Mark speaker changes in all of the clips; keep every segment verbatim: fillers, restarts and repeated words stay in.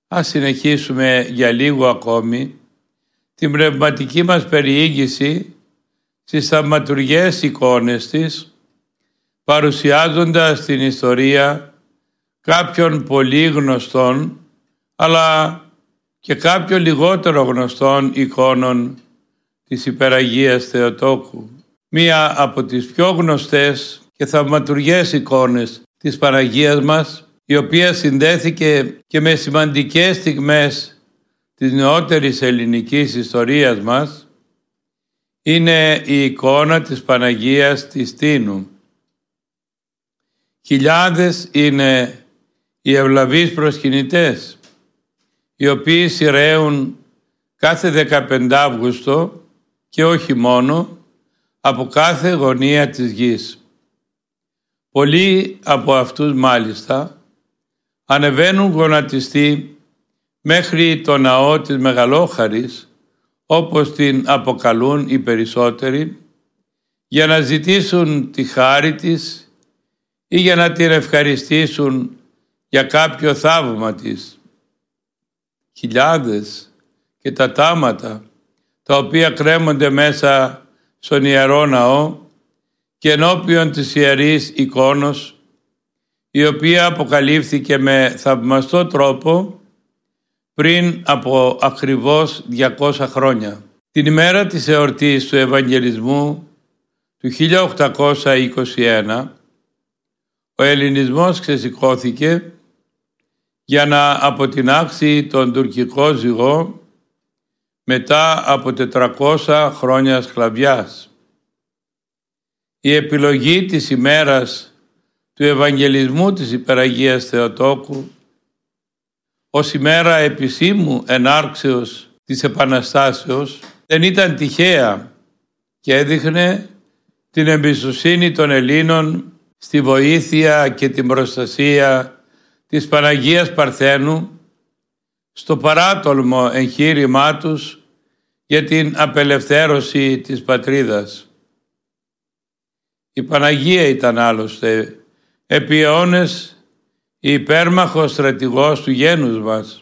Speaker 1: Ας συνεχίσουμε για λίγο ακόμη την πνευματική μας περιήγηση στις θαυματουργές εικόνες της, παρουσιάζοντας την ιστορία κάποιων πολύ γνωστών αλλά και κάποιων λιγότερο γνωστών εικόνων της Υπεραγίας Θεοτόκου. Μία από τις πιο γνωστές και θαυματουργές εικόνες της Παναγίας μας, η οποία συνδέθηκε και με σημαντικές στιγμές της νεότερης ελληνικής ιστορίας μας, είναι η εικόνα της Παναγίας της Τίνου. Χιλιάδες είναι οι ευλαβείς προσκυνητές, οι οποίοι σειραίουν κάθε δεκαπέντε Αύγουστο και όχι μόνο, από κάθε γωνία της γης. Πολλοί από αυτούς μάλιστα ανεβαίνουν γονατιστοί μέχρι το ναό της Μεγαλόχαρης, όπως την αποκαλούν οι περισσότεροι, για να ζητήσουν τη χάρη της ή για να την ευχαριστήσουν για κάποιο θαύμα της. Χιλιάδες και τα τάματα τα οποία κρέμονται μέσα στον Ιερό Ναό και ενώπιον της Ιερής Εικόνος, η οποία αποκαλύφθηκε με θαυμαστό τρόπο πριν από ακριβώς διακόσια χρόνια. Την ημέρα της εορτής του Ευαγγελισμού του χίλια οκτακόσια είκοσι ένα, ο ελληνισμός ξεσηκώθηκε για να αποτινάξει τον τουρκικό ζυγό μετά από τετρακόσια χρόνια σκλαβιάς. Η επιλογή της ημέρας του Ευαγγελισμού της Υπεραγίας Θεοτόκου ως ημέρα επισήμου ενάρξεως της Επαναστάσεως δεν ήταν τυχαία και έδειχνε την εμπιστοσύνη των Ελλήνων στη βοήθεια και την προστασία της Παναγίας Παρθένου, στο παράτολμο εγχείρημά τους για την απελευθέρωση της πατρίδας. Η Παναγία ήταν άλλωστε επί αιώνες η υπέρμαχος στρατηγός του γένους μας,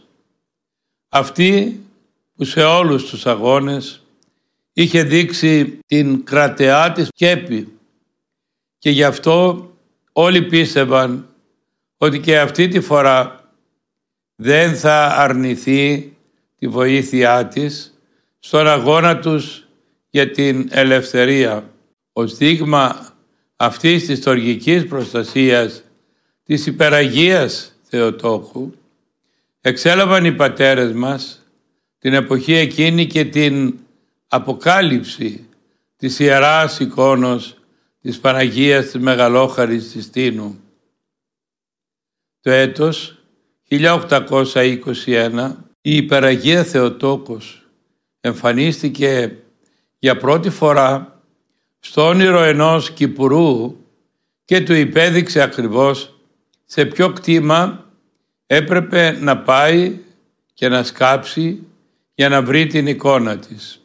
Speaker 1: αυτή που σε όλους τους αγώνες είχε δείξει την κρατεά της σκέπη και γι' αυτό όλοι πίστευαν ότι και αυτή τη φορά δεν θα αρνηθεί τη βοήθειά της στον αγώνα τους για την ελευθερία. Ως δείγμα αυτής της τοργικής προστασίας της Υπεραγίας Θεοτόκου εξέλαβαν οι πατέρες μας την εποχή εκείνη και την αποκάλυψη της Ιεράς Εικόνος της Παναγίας της Μεγαλόχαρης της Τίνου. Το έτος χίλια οκτακόσια είκοσι ένα η Υπεραγία Θεοτόκος εμφανίστηκε για πρώτη φορά στο όνειρο ενός κυπουρού και του υπέδειξε ακριβώς σε ποιο κτήμα έπρεπε να πάει και να σκάψει για να βρει την εικόνα της.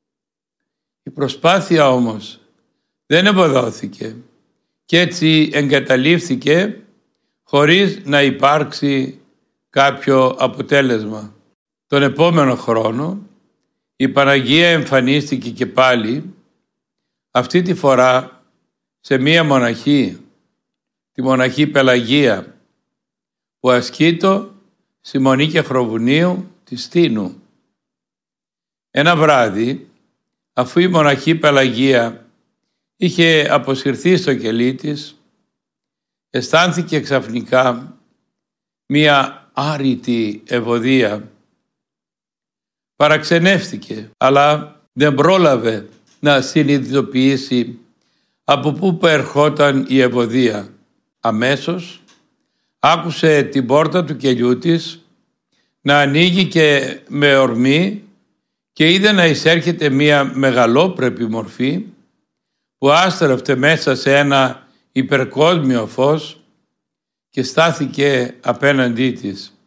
Speaker 1: Η προσπάθεια όμως δεν ευωδόθηκε και έτσι εγκαταλείφθηκε χωρίς να υπάρξει κάποιο αποτέλεσμα. Τον επόμενο χρόνο η Παναγία εμφανίστηκε και πάλι, αυτή τη φορά σε μία μοναχή, τη μοναχή Πελαγία, που ασκείτο στη Μονή Κεχροβουνίου της Τίνου. Ένα βράδυ, αφού η μοναχή Πελαγία είχε αποσυρθεί στο κελί της, αισθάνθηκε ξαφνικά μία άρρητη ευωδία. Παραξενεύτηκε, αλλά δεν πρόλαβε να συνειδητοποιήσει από πού προερχόταν η ευωδία. Αμέσως άκουσε την πόρτα του κελιού της να ανοίγει και με ορμή και είδε να εισέρχεται μία μεγαλόπρεπη μορφή που άστρεφτε μέσα σε ένα υπερκόσμιο φως και στάθηκε απέναντί της.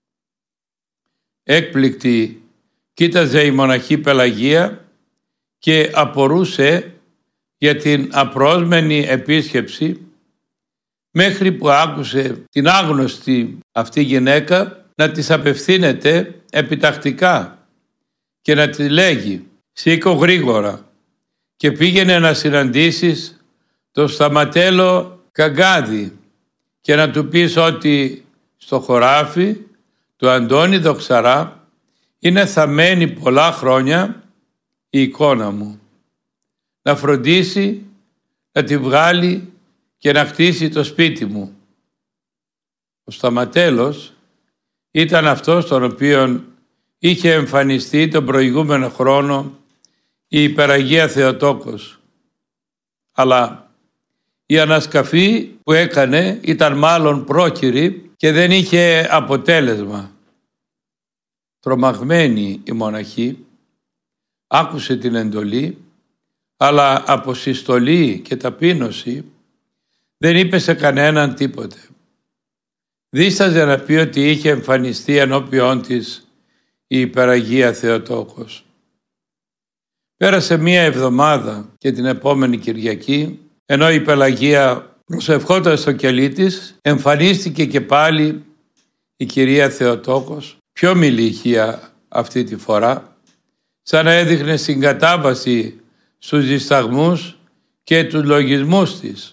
Speaker 1: Έκπληκτη κοίταζε η μοναχή Πελαγία και απορούσε για την απρόσμενη επίσκεψη, μέχρι που άκουσε την άγνωστη αυτή γυναίκα να της απευθύνεται επιτακτικά και να της λέγει «Σήκω γρήγορα και πήγαινε να συναντήσεις τον Σταματέλο Καγκάδη και να του πεις ότι στο χωράφι του Αντώνη Δοξαρά είναι θαμμένη πολλά χρόνια η εικόνα μου. Να φροντίσει να τη βγάλει και να χτίσει το σπίτι μου». Ο Σταματέλος ήταν αυτός τον οποίον είχε εμφανιστεί τον προηγούμενο χρόνο η Υπεραγία Θεοτόκος. Αλλά η ανασκαφή που έκανε ήταν μάλλον πρόκυρη και δεν είχε αποτέλεσμα. Τρομαγμένη η μοναχή άκουσε την εντολή, αλλά από συστολή και ταπείνωση δεν είπε σε κανέναν τίποτε. Δίσταζε να πει ότι είχε εμφανιστεί ενώπιόν της η Υπεραγία Θεοτόκος. Πέρασε μία εβδομάδα και την επόμενη Κυριακή, ενώ η Πελαγία προσευχόταν στο κελί της, εμφανίστηκε και πάλι η Κυρία Θεοτόκος, πιο μιλήχια αυτή τη φορά, σαν να έδειχνε συγκατάβαση στους δισταγμούς και τους λογισμούς της.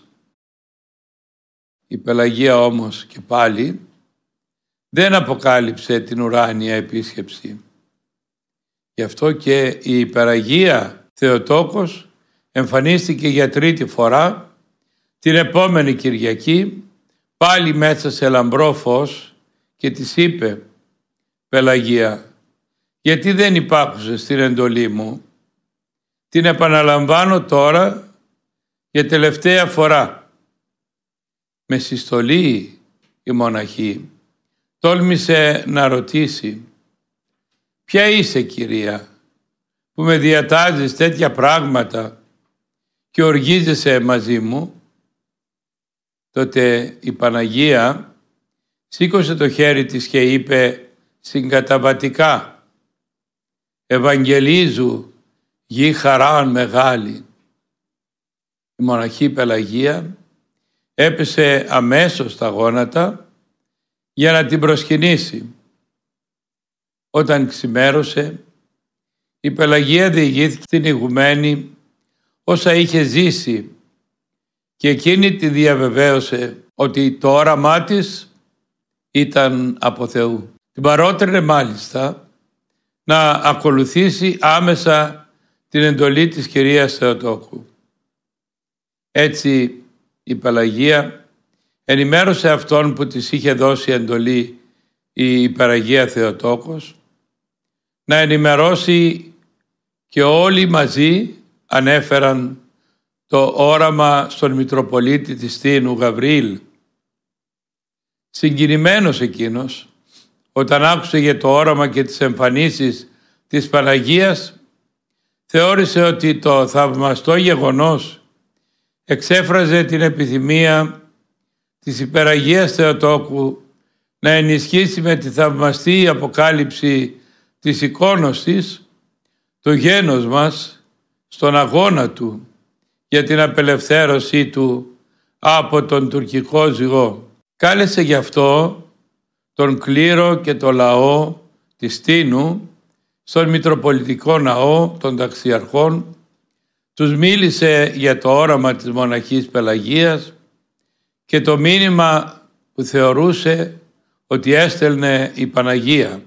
Speaker 1: Η Πελαγία όμως και πάλι δεν αποκάλυψε την ουράνια επίσκεψη. Γι' αυτό και η Υπεραγία Θεοτόκος εμφανίστηκε για τρίτη φορά την επόμενη Κυριακή, πάλι μέσα σε λαμπρό φως, και της είπε «Πελαγία, γιατί δεν υπάκουσες στην εντολή μου? Την επαναλαμβάνω τώρα για τελευταία φορά». Με συστολή η μοναχή τόλμησε να ρωτήσει «Ποια είσαι, Κυρία, που με διατάζεις τέτοια πράγματα και οργίζεσαι μαζί μου?» Τότε η Παναγία σήκωσε το χέρι της και είπε συγκαταβατικά «Ευαγγελίζου γη χαράν μεγάλη». Η μοναχή Πελαγία έπεσε αμέσως στα γόνατα για να την προσκυνήσει. Όταν ξημέρωσε, η Πελαγία διηγήθηκε στην ηγουμένη όσα είχε ζήσει και εκείνη τη διαβεβαίωσε ότι το όραμά της ήταν από Θεού. Την παρότρινε μάλιστα να ακολουθήσει άμεσα την εντολή της Κυρίας Θεοτόκου. Έτσι η Πελαγία ενημέρωσε αυτόν που της είχε δώσει εντολή η Υπεραγία Θεοτόκος να ενημερώσει, και όλοι μαζί ανέφεραν το όραμα στον Μητροπολίτη της Τίνου Γαβριήλ. Συγκινημένος εκείνος, όταν άκουσε για το όραμα και τις εμφανίσεις της Παναγίας, θεώρησε ότι το θαυμαστό γεγονός εξέφραζε την επιθυμία της Υπεραγίας Θεοτόκου να ενισχύσει με τη θαυμαστή αποκάλυψη της εικόνος της το γένος μας στον αγώνα του για την απελευθέρωσή του από τον τουρκικό ζυγό. Κάλεσε γι' αυτό τον κλήρο και το λαό της Τίνου στον Μητροπολιτικό Ναό των Ταξιαρχών, τους μίλησε για το όραμα της μοναχής Πελαγίας και το μήνυμα που θεωρούσε ότι έστελνε η Παναγία.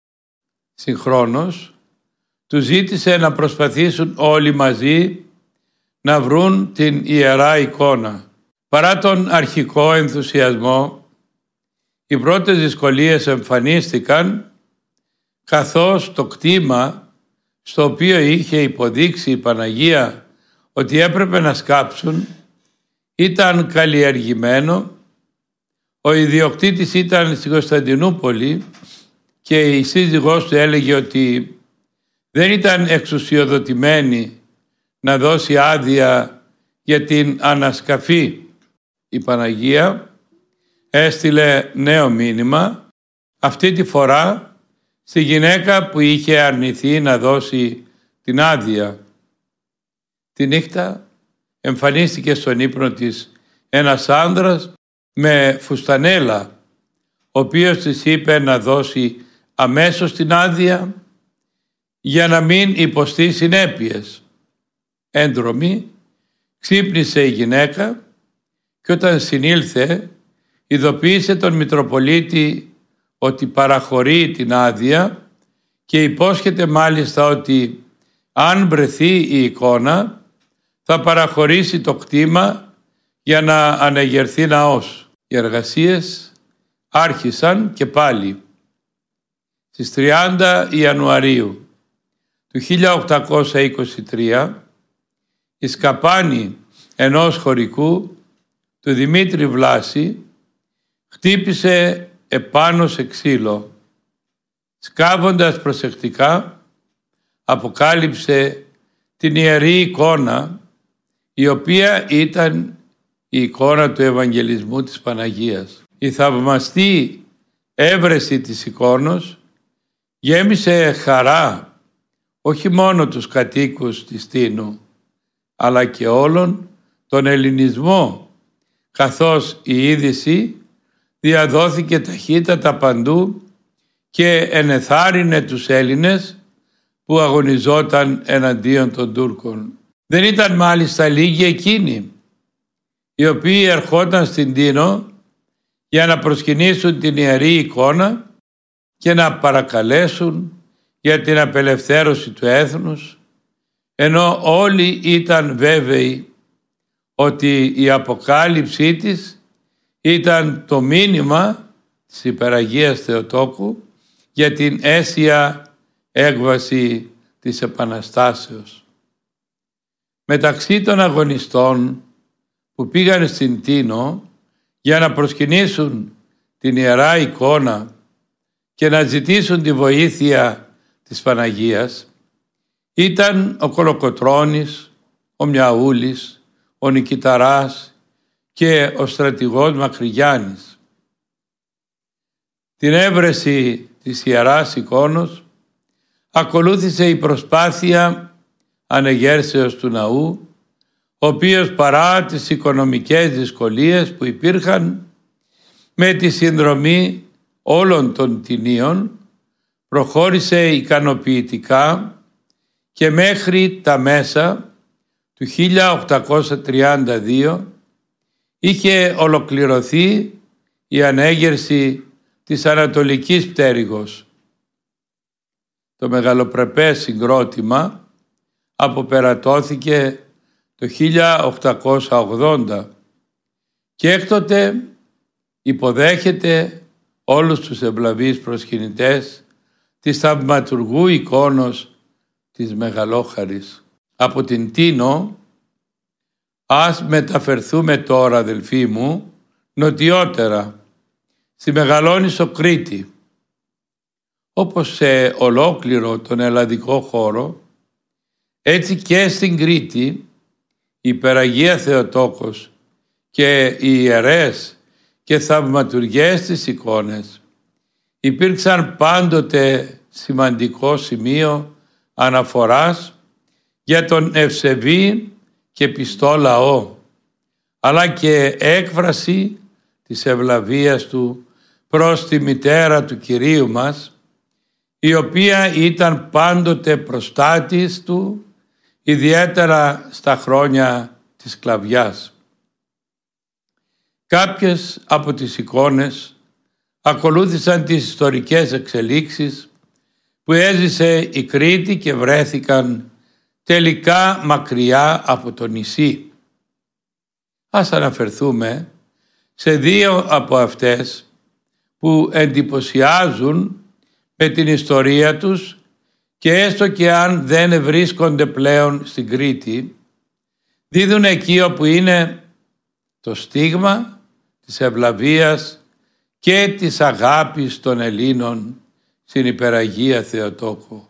Speaker 1: Συγχρόνως, τους ζήτησε να προσπαθήσουν όλοι μαζί να βρουν την Ιερά Εικόνα. Παρά τον αρχικό ενθουσιασμό, οι πρώτες δυσκολίες εμφανίστηκαν, καθώς το κτήμα στο οποίο είχε υποδείξει η Παναγία ότι έπρεπε να σκάψουν ήταν καλλιεργημένο, ο ιδιοκτήτης ήταν στην Κωνσταντινούπολη και η σύζυγός του έλεγε ότι δεν ήταν εξουσιοδοτημένη να δώσει άδεια για την ανασκαφή. Η Παναγία έστειλε νέο μήνυμα, αυτή τη φορά στη γυναίκα που είχε αρνηθεί να δώσει την άδεια. Τη νύχτα εμφανίστηκε στον ύπνο της ένας άνδρας με φουστανέλα, ο οποίος της είπε να δώσει αμέσως την άδεια για να μην υποστεί συνέπειες. Έντρομη, ξύπνησε η γυναίκα και όταν συνήλθε ειδοποίησε τον Μητροπολίτη ότι παραχωρεί την άδεια και υπόσχεται μάλιστα ότι αν βρεθεί η εικόνα θα παραχωρήσει το κτήμα για να ανεγερθεί ναός. Οι εργασίες άρχισαν και πάλι. Στις τριάντα Ιανουαρίου του χίλια οκτακόσια είκοσι τρία η σκαπάνη ενός χωρικού του Δημήτρη Βλάση χτύπησε επάνω σε ξύλο. Σκάβοντας προσεκτικά αποκάλυψε την ιερή εικόνα, η οποία ήταν η εικόνα του Ευαγγελισμού της Παναγίας. Η θαυμαστή έβρεση της εικόνος γέμισε χαρά όχι μόνο τους κατοίκους της Τίνου, αλλά και όλον τον ελληνισμό, καθώς η είδηση διαδόθηκε ταχύτατα παντού και ενεθάρρυνε τους Έλληνες που αγωνιζόταν εναντίον των Τούρκων. Δεν ήταν μάλιστα λίγοι εκείνοι οι οποίοι ερχόταν στην Τίνο για να προσκυνήσουν την ιερή εικόνα και να παρακαλέσουν για την απελευθέρωση του έθνους, ενώ όλοι ήταν βέβαιοι ότι η αποκάλυψή της ήταν το μήνυμα της Υπεραγίας Θεοτόκου για την αίσια έκβαση της Επαναστάσεως. Μεταξύ των αγωνιστών που πήγαν στην Τίνο για να προσκυνήσουν την Ιερά Εικόνα και να ζητήσουν τη βοήθεια της Παναγίας ήταν ο Κολοκοτρώνης, ο Μιαούλης, ο Νικηταράς και ο στρατηγός Μακρυγιάννης. Την έβρεση της Ιεράς Εικόνος ακολούθησε η προσπάθεια ανεγέρσεως του ναού, ο οποίος παρά τις οικονομικές δυσκολίες που υπήρχαν, με τη συνδρομή όλων των τινίων προχώρησε ικανοποιητικά και μέχρι τα μέσα του χίλια οκτακόσια τριάντα δύο είχε ολοκληρωθεί η ανέγερση της Ανατολικής Πτέρυγος. Το μεγαλοπρεπές συγκρότημα αποπερατώθηκε το χίλια οκτακόσια ογδόντα και έκτοτε υποδέχεται όλους τους ευλαβείς προσκυνητές της θαυματουργού εικόνος της Μεγαλόχαρης. Από την Τίνο ας μεταφερθούμε τώρα, αδελφοί μου, νοτιότερα, στη Μεγαλόνισσο Κρήτη. Όπως σε ολόκληρο τον ελλαδικό χώρο, έτσι και στην Κρήτη η Υπεραγία Θεοτόκος και οι ιερές και θαυματουργές της εικόνες υπήρξαν πάντοτε σημαντικό σημείο αναφοράς για τον ευσεβή και πιστό λαό, αλλά και έκφραση της ευλαβίας του προς τη μητέρα του Κυρίου μας, η οποία ήταν πάντοτε προστάτης του, ιδιαίτερα στα χρόνια της σκλαβιάς. Κάποιες από τις εικόνες ακολούθησαν τις ιστορικές εξελίξεις που έζησε η Κρήτη και βρέθηκαν τελικά μακριά από το νησί. Ας αναφερθούμε σε δύο από αυτές που εντυπωσιάζουν με την ιστορία τους και έστω και αν δεν βρίσκονται πλέον στην Κρήτη, δίδουν εκεί όπου είναι το στίγμα της ευλαβίας και της αγάπης των Ελλήνων στην Υπεραγία Θεοτόκο.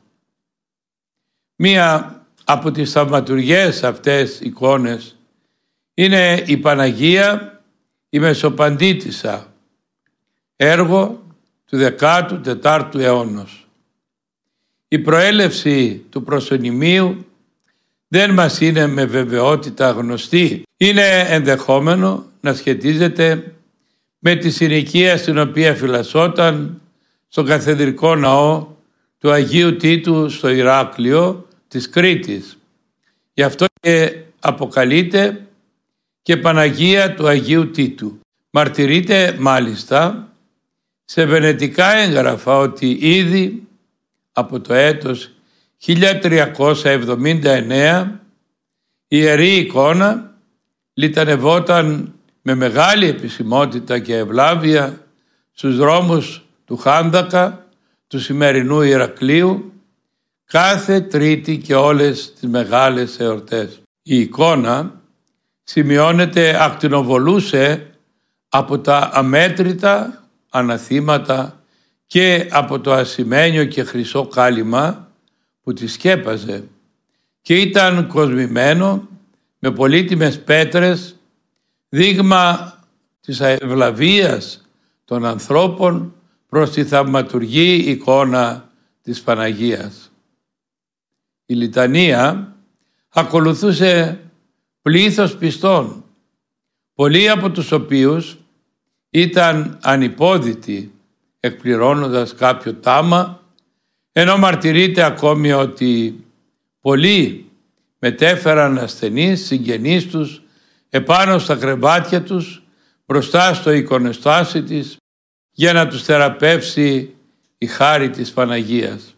Speaker 1: Μία από τις θαυματουργές αυτές εικόνες είναι η Παναγία η Μεσοπαντήτισσα, έργο του δεκάτου τετάρτου αιώνος. Η προέλευση του προσωνυμίου δεν μας είναι με βεβαιότητα γνωστή. Είναι ενδεχόμενο να σχετίζεται με τη συνοικία στην οποία φυλασσόταν στον καθεδρικό ναό του Αγίου Τίτου στο Ηράκλειο της Κρήτης. Γι' αυτό και αποκαλείται και Παναγία του Αγίου Τίτου. Μαρτυρείται μάλιστα σε βενετικά έγγραφα ότι ήδη από το έτος χίλια τριακόσια εβδομήντα εννέα η Ιερή Εικόνα λιτανευόταν με μεγάλη επισημότητα και ευλάβεια στους δρόμους του Χάνδακα, του σημερινού Ηρακλείου, κάθε Τρίτη και όλες τις μεγάλες εορτές. Η εικόνα σημειώνεται, ακτινοβολούσε από τα αμέτρητα αναθήματα και από το ασημένιο και χρυσό κάλυμα που τη σκέπαζε και ήταν κοσμημένο με πολύτιμες πέτρες, δείγμα της ευλαβίας των ανθρώπων προς τη θαυματουργή εικόνα της Παναγίας. Η λιτανία ακολουθούσε πλήθος πιστών, πολλοί από τους οποίους ήταν ανυπόδητοι εκπληρώνοντας κάποιο τάμα, ενώ μαρτυρείται ακόμη ότι πολλοί μετέφεραν ασθενείς συγγενείς τους επάνω στα κρεβάτια τους μπροστά στο εικονοστάσι της για να τους θεραπεύσει η χάρη της Παναγίας.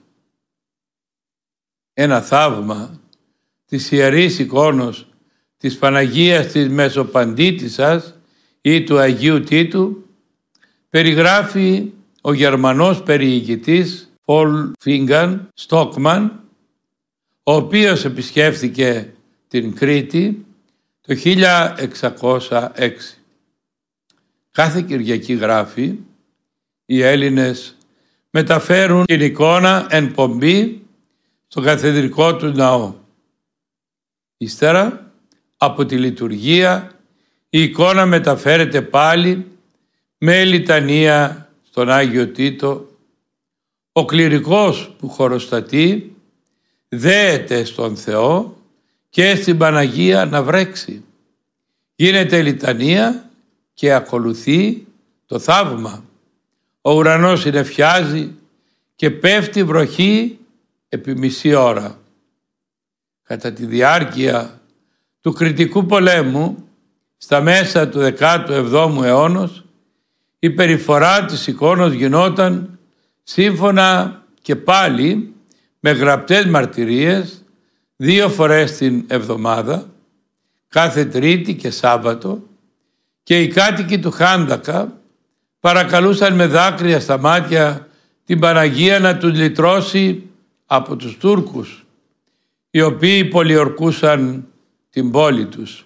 Speaker 1: Ένα θαύμα της Ιερής Εικόνος της Παναγίας της Μεσοπαντήτισσας ή του Αγίου Τίτου περιγράφει ο Γερμανός περιηγητής Wolfgang Stockmann, ο οποίος επισκέφθηκε την Κρήτη το χίλια εξακόσια έξι. Κάθε Κυριακή, γράφει, οι Έλληνες μεταφέρουν την εικόνα εν πομπή στο καθεδρικό του ναό. Ύστερα από τη λειτουργία η εικόνα μεταφέρεται πάλι με λιτανία στον Άγιο Τίτο. Ο κληρικός που χωροστατεί δέεται στον Θεό και στην Παναγία να βρέξει. Γίνεται λιτανία και ακολουθεί το θαύμα. Ο ουρανός συννεφιάζει και πέφτει βροχή επί μισή ώρα. Κατά τη διάρκεια του Κρητικού πολέμου, στα μέσα του δέκατου εβδόμου αιώνος, η περιφορά της εικόνος γινόταν σύμφωνα και πάλι με γραπτές μαρτυρίες δύο φορές την εβδομάδα, κάθε Τρίτη και Σάββατο, και οι κάτοικοι του Χάνδακα παρακαλούσαν με δάκρυα στα μάτια την Παναγία να τους λυτρώσει από τους Τούρκους, οι οποίοι πολιορκούσαν την πόλη τους.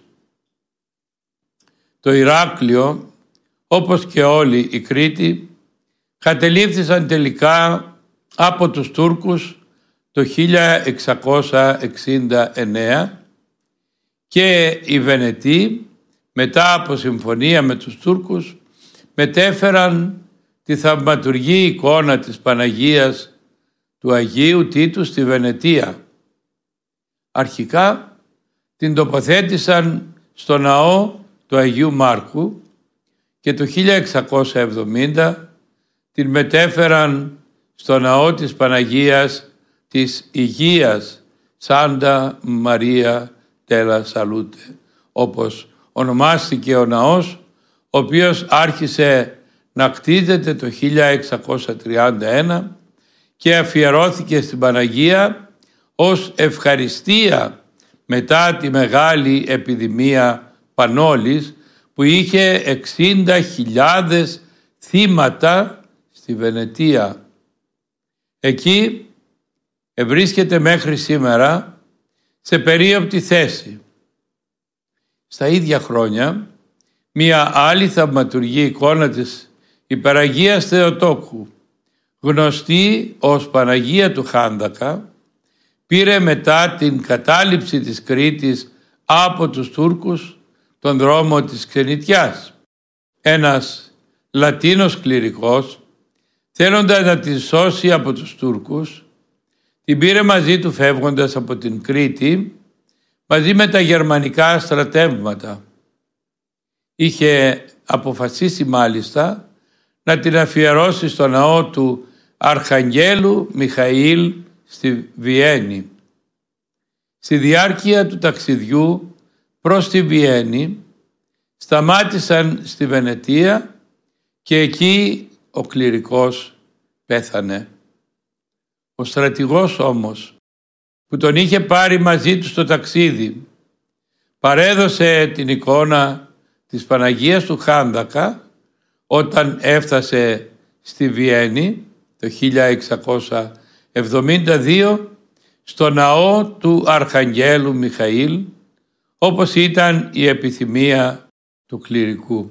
Speaker 1: Το Ηράκλειο, όπως και όλη η Κρήτη, κατελήφθησαν τελικά από τους Τούρκους το χίλια εξακόσια εξήντα εννέα και οι Βενετοί, μετά από συμφωνία με τους Τούρκους, μετέφεραν τη θαυματουργή εικόνα της Παναγίας του Αγίου Τίτου στη Βενετία. Αρχικά την τοποθέτησαν στο ναό του Αγίου Μάρκου και το χίλια εξακόσια εβδομήντα την μετέφεραν στο ναό της Παναγίας της Υγείας Σάντα Μαρία Τέλα Σαλούτε, όπως ονομάστηκε ο ναός, ο οποίος άρχισε να κτίζεται το χίλια εξακόσια τριάντα ένα και αφιερώθηκε στην Παναγία ως ευχαριστία μετά τη μεγάλη επιδημία πανόλης που είχε εξήντα χιλιάδες θύματα στη Βενετία. Εκεί βρίσκεται μέχρι σήμερα σε περίοπτη θέση. Στα ίδια χρόνια, μία άλλη θαυματουργή εικόνα της Υπεραγίας Θεοτόκου, γνωστή ως Παναγία του Χάνδακα, πήρε μετά την κατάληψη της Κρήτης από τους Τούρκους τον δρόμο της ξενιτιάς. Ένας Λατίνος κληρικός, θέλοντας να τη σώσει από τους Τούρκους, την πήρε μαζί του φεύγοντας από την Κρήτη μαζί με τα γερμανικά στρατεύματα. είχε αποφασίσει μάλιστα να την αφιερώσει στο ναό του Αρχαγγέλου Μιχαήλ στη Βιέννη. Στη διάρκεια του ταξιδιού προς τη Βιέννη σταμάτησαν στη Βενετία και εκεί ο κληρικός πέθανε. Ο στρατηγός όμως που τον είχε πάρει μαζί του στο ταξίδι παρέδωσε την εικόνα της Παναγίας του Χάνδακα όταν έφτασε στη Βιέννη το χίλια εξακόσια εβδομήντα δύο στο ναό του Αρχαγγέλου Μιχαήλ, όπως ήταν η επιθυμία του κληρικού.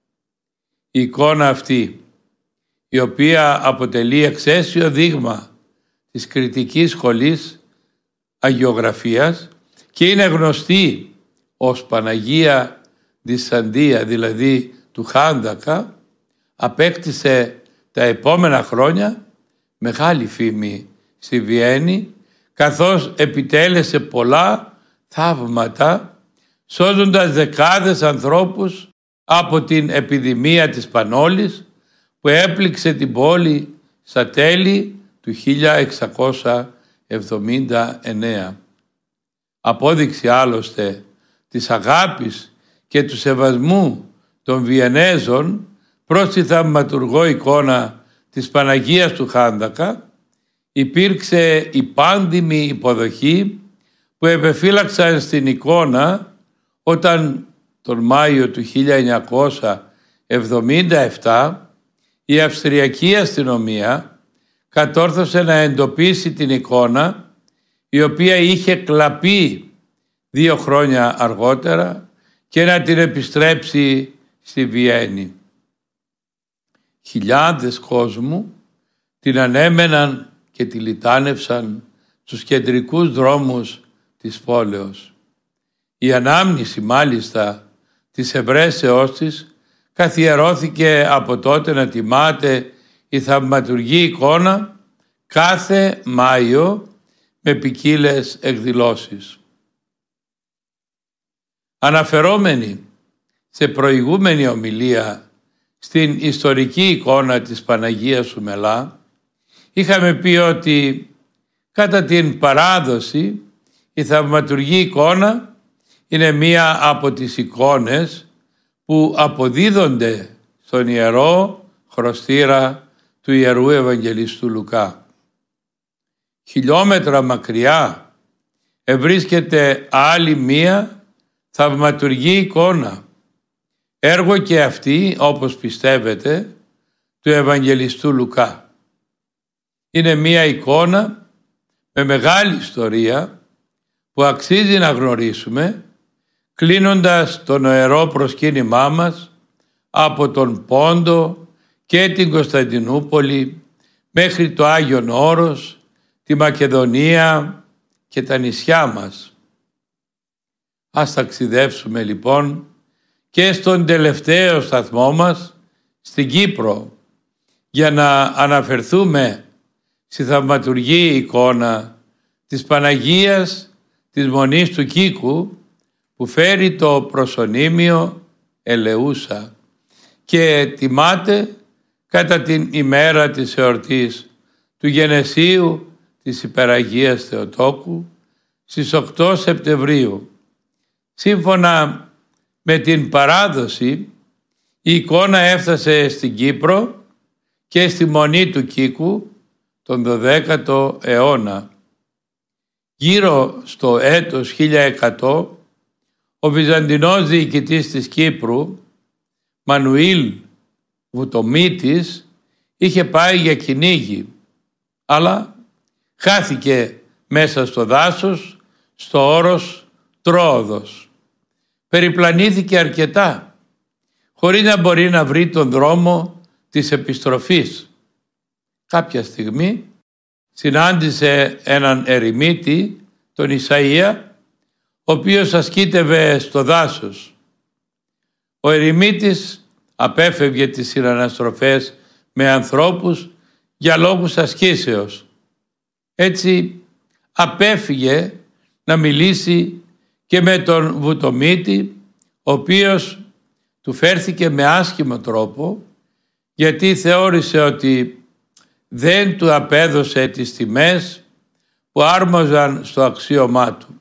Speaker 1: Η εικόνα αυτή, η οποία αποτελεί εξαίσιο δείγμα της κριτικής σχολής αγιογραφίας και είναι γνωστή ως Παναγία Δυσσαντία, δηλαδή του Χάνδακα, απέκτησε τα επόμενα χρόνια μεγάλη φήμη στη Βιέννη, καθώς επιτέλεσε πολλά θαύματα, σώζοντας δεκάδες ανθρώπους από την επιδημία της Πανόλης που έπληξε την πόλη στα τέλη του χίλια εξακόσια εβδομήντα εννέα. Απόδειξη άλλωστε της αγάπης και του σεβασμού των Βιενέζων προς τη θαυματουργό εικόνα της Παναγίας του Χάνδακα υπήρξε η πάντιμη υποδοχή που επεφύλαξαν στην εικόνα όταν τον Μάιο του χίλια εννιακόσια εβδομήντα επτά η Αυστριακή αστυνομία κατόρθωσε να εντοπίσει την εικόνα, η οποία είχε κλαπεί δύο χρόνια αργότερα, και να την επιστρέψει στη Βιέννη. Χιλιάδες κόσμου την ανέμεναν και τη λιτάνευσαν στους κεντρικούς δρόμους της πόλεως. Η ανάμνηση μάλιστα της ευρέσεώς της καθιερώθηκε από τότε να τιμάται η θαυματουργή εικόνα κάθε Μάιο με ποικίλες εκδηλώσεις. Αναφερόμενοι σε προηγούμενη ομιλία στην ιστορική εικόνα της Παναγίας του Μελά, είχαμε πει ότι κατά την παράδοση η θαυματουργή εικόνα είναι μία από τις εικόνες που αποδίδονται στον Ιερό Χρωστήρα του Ιερού Ευαγγελιστού Λουκά. Χιλιόμετρα μακριά ευρίσκεται άλλη μία θαυματουργή εικόνα, έργο και αυτή, όπως πιστεύετε, του Ευαγγελιστού Λουκά. Είναι μία εικόνα με μεγάλη ιστορία που αξίζει να γνωρίσουμε, κλείνοντας το νοερό προσκύνημά μας από τον Πόντο και την Κωνσταντινούπολη μέχρι το Άγιον Όρος, τη Μακεδονία και τα νησιά μας. Ας ταξιδεύσουμε λοιπόν και στον τελευταίο σταθμό μας, στην Κύπρο, για να αναφερθούμε στη θαυματουργή εικόνα της Παναγίας της Μονής του Κίκου, που φέρει το προσωνύμιο Ελεούσα και τιμάται κατά την ημέρα της εορτής του Γενεσίου της Υπεραγίας Θεοτόκου στις οκτώ Σεπτεμβρίου. Σύμφωνα με την παράδοση, η εικόνα έφτασε στην Κύπρο και στη Μονή του Κίκου τον δωδέκατο αιώνα. Γύρω στο έτος χίλια εκατό, ο Βυζαντινός διοικητής της Κύπρου, Μανουήλ Βουτομήτης, είχε πάει για κυνήγι, αλλά χάθηκε μέσα στο δάσος, στο όρος Τρόοδος. Περιπλανήθηκε αρκετά, χωρίς να μπορεί να βρει τον δρόμο της επιστροφής. Κάποια στιγμή συνάντησε έναν ερημίτη, τον Ισαΐα, ο οποίος ασκήτευε στο δάσος. Ο ερημίτης απέφευγε τις συναναστροφές με ανθρώπους για λόγους ασκήσεως. Έτσι απέφυγε να μιλήσει και με τον Βουτομήτη, ο οποίος του φέρθηκε με άσχημο τρόπο, γιατί θεώρησε ότι δεν του απέδωσε τις τιμές που άρμοζαν στο αξίωμά του.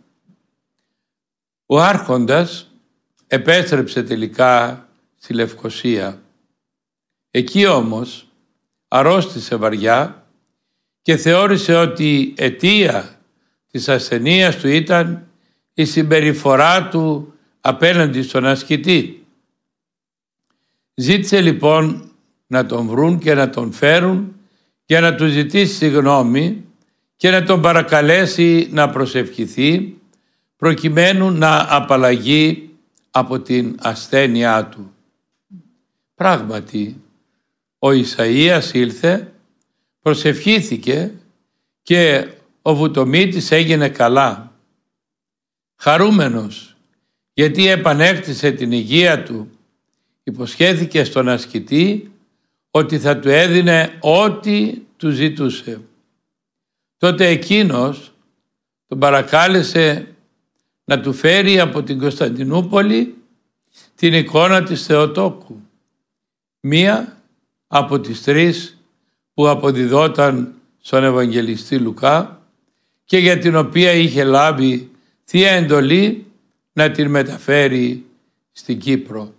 Speaker 1: Ο άρχοντας επέστρεψε τελικά στη Λευκοσία. Εκεί όμως αρρώστησε βαριά και θεώρησε ότι η αιτία της ασθενείας του ήταν η συμπεριφορά του απέναντι στον ασκητή. Ζήτησε λοιπόν να τον βρουν και να τον φέρουν για να του ζητήσει συγγνώμη και να τον παρακαλέσει να προσευχηθεί προκειμένου να απαλλαγεί από την ασθένειά του. Πράγματι, ο Ισαΐας ήλθε, προσευχήθηκε και ο βουτομήτης έγινε καλά. Χαρούμενος, γιατί επανέκτησε την υγεία του, υποσχέθηκε στον ασκητή ότι θα του έδινε ό,τι του ζητούσε. Τότε εκείνος τον παρακάλεσε να του φέρει από την Κωνσταντινούπολη την εικόνα της Θεοτόκου, μία από τις τρεις που αποδιδόταν στον Ευαγγελιστή Λουκά και για την οποία είχε λάβει θεία εντολή να την μεταφέρει στην Κύπρο.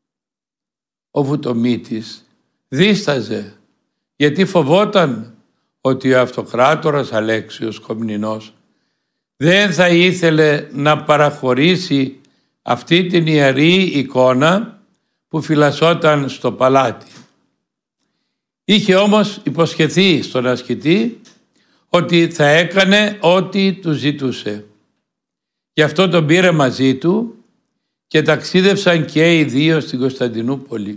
Speaker 1: Ο βουτομήτης δίσταζε, γιατί φοβόταν ότι ο αυτοκράτορας Αλέξιος Κομνηνός δεν θα ήθελε να παραχωρήσει αυτή την ιερή εικόνα που φυλασσόταν στο παλάτι. Είχε όμως υποσχεθεί στον ασκητή ότι θα έκανε ό,τι του ζητούσε. Γι' αυτό τον πήρε μαζί του και ταξίδευσαν και οι δύο στην Κωνσταντινούπολη.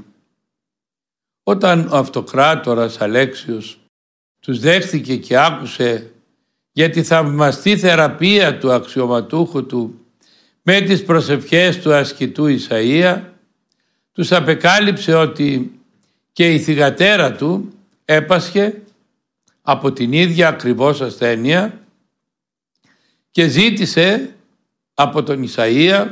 Speaker 1: Όταν ο αυτοκράτορας Αλέξιος τους δέχθηκε και άκουσε για τη θαυμαστή θεραπεία του αξιωματούχου του με τις προσευχές του ασκητού Ισαΐα, τους απεκάλυψε ότι και η θυγατέρα του έπασχε από την ίδια ακριβώς ασθένεια και ζήτησε από τον Ισαΐα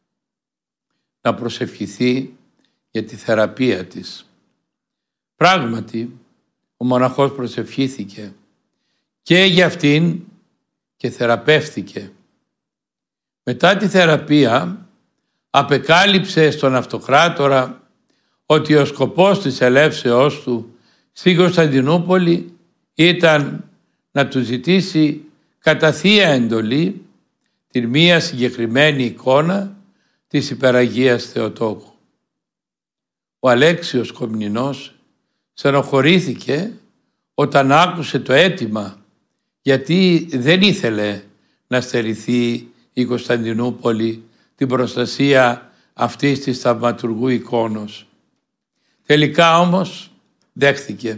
Speaker 1: να προσευχηθεί για τη θεραπεία της. Πράγματι, ο μοναχός προσευχήθηκε και για αυτήν και θεραπεύθηκε. Μετά τη θεραπεία απεκάλυψε στον αυτοκράτορα ότι ο σκοπός της ελεύσεώς του στην Κωνσταντινούπολη ήταν να του ζητήσει κατά θεία εντολή την μία συγκεκριμένη εικόνα της Υπεραγίας Θεοτόκου. Ο Αλέξιος Κομνηνός στενοχωρήθηκε όταν άκουσε το αίτημα, γιατί δεν ήθελε να στερηθεί η Κωνσταντινούπολη την προστασία αυτής της θαυματουργού εικόνος. Τελικά όμως δέχθηκε.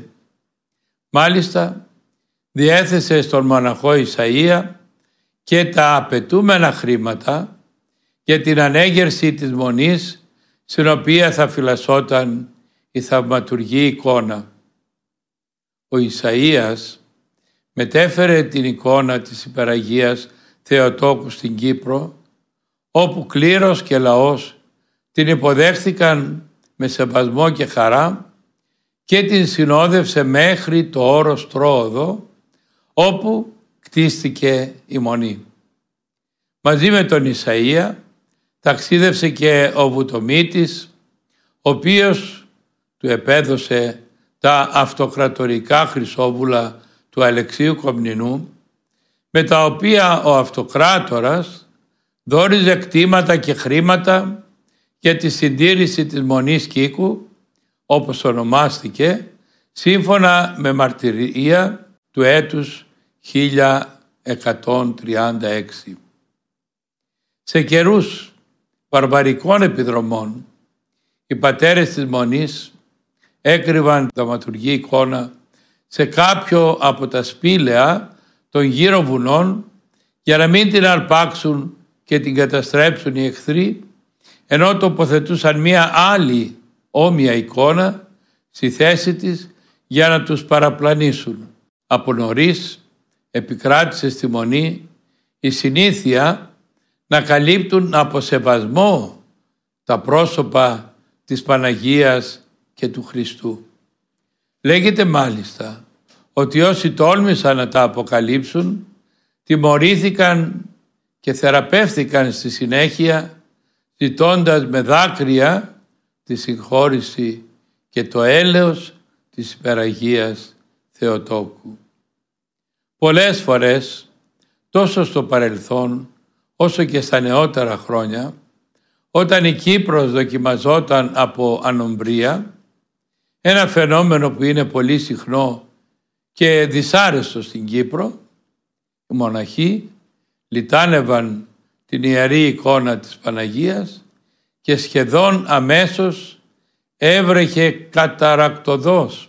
Speaker 1: Μάλιστα διέθεσε στον μοναχό Ισαΐα και τα απαιτούμενα χρήματα για την ανέγερση της μονής στην οποία θα φυλασσόταν η θαυματουργή εικόνα. Ο Ισαΐας μετέφερε την εικόνα της Υπεραγίας Θεοτόκου στην Κύπρο, όπου κλήρος και λαός την υποδέχθηκαν με σεβασμό και χαρά και την συνόδευσε μέχρι το όρος Τρόοδο, όπου κτίστηκε η μονή. Μαζί με τον Ισαΐα ταξίδευσε και ο βουτομήτης, ο οποίος του επέδωσε τα αυτοκρατορικά χρυσόβουλα του Αλεξίου Κομνηνού, με τα οποία ο αυτοκράτορας δώριζε κτήματα και χρήματα για τη συντήρηση της Μονής Κίκου, όπως ονομάστηκε, σύμφωνα με μαρτυρία του έτους χίλια εκατόν τριάντα έξι. Σε καιρούς βαρβαρικών επιδρομών, οι πατέρες της Μονής έκρυβαν θαυματουργή εικόνα σε κάποιο από τα σπήλαια των γύρω βουνών για να μην την αρπάξουν και την καταστρέψουν οι εχθροί, ενώ τοποθετούσαν μία άλλη όμοια εικόνα στη θέση της για να τους παραπλανήσουν. Από νωρίς επικράτησε στη Μονή η συνήθεια να καλύπτουν από σεβασμό τα πρόσωπα της Παναγίας και του Χριστού. Λέγεται μάλιστα ότι όσοι τόλμησαν να τα αποκαλύψουν τιμωρήθηκαν και θεραπεύθηκαν στη συνέχεια, ζητώντας με δάκρυα τη συγχώρηση και το έλεος της Υπεραγίας Θεοτόκου. Πολλές φορές, τόσο στο παρελθόν όσο και στα νεότερα χρόνια, όταν η Κύπρος δοκιμαζόταν από ανομβρία, ένα φαινόμενο που είναι πολύ συχνό και δυσάρεστο στην Κύπρο, οι μοναχοί λιτάνευαν την ιερή εικόνα της Παναγίας και σχεδόν αμέσως έβρεχε καταρακτωδώς.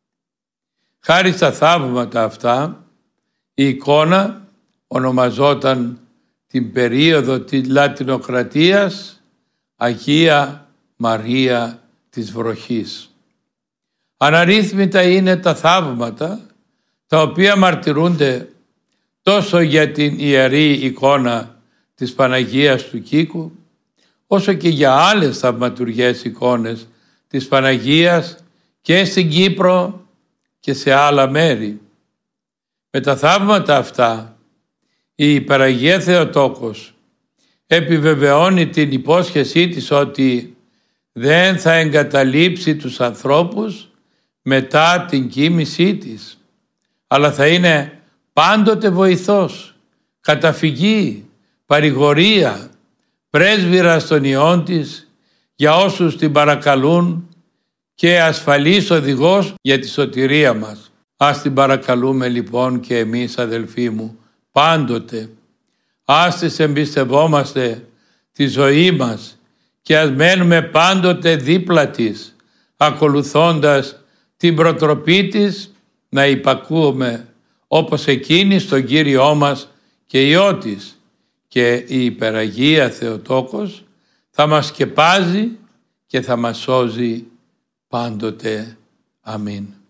Speaker 1: Χάρη στα θαύματα αυτά, η εικόνα ονομαζόταν την περίοδο της Λατινοκρατίας Αγία Μαρία της Βροχής. Αναρρύθμιτα είναι τα θαύματα τα οποία μαρτυρούνται τόσο για την ιερή εικόνα της Παναγίας του Κίκου, όσο και για άλλες θαυματουργές εικόνες της Παναγίας και στην Κύπρο και σε άλλα μέρη. Με τα θαύματα αυτά, η Υπεραγία Θεοτόκος επιβεβαιώνει την υπόσχεσή της ότι δεν θα εγκαταλείψει τους ανθρώπους μετά την κοίμησή της, αλλά θα είναι πάντοτε βοηθός, καταφυγή, παρηγορία, πρέσβυρας των ιών της για όσους την παρακαλούν και ασφαλής οδηγός για τη σωτηρία μας. Ας την παρακαλούμε λοιπόν και εμείς, αδελφοί μου, πάντοτε. Ας της εμπιστευόμαστε τη ζωή μας και ας μένουμε πάντοτε δίπλα της, ακολουθώντας την προτροπή της να υπακούουμε όπως εκείνη στον Κύριό μας και Υιό της, και η Υπεραγία Θεοτόκος θα μας σκεπάζει και θα μας σώζει πάντοτε. Αμήν.